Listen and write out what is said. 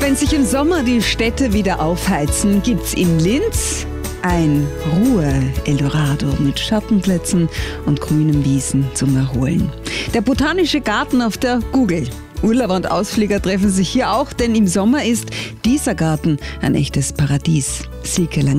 Wenn sich im Sommer die Städte wieder aufheizen, gibt's in Linz ein Ruhe-Eldorado mit Schattenplätzen und grünen Wiesen zum Erholen. Der Botanische Garten auf der Gugel. Urlauber und Ausflieger treffen sich hier auch, denn im Sommer ist dieser Garten ein echtes Paradies. Silke Lang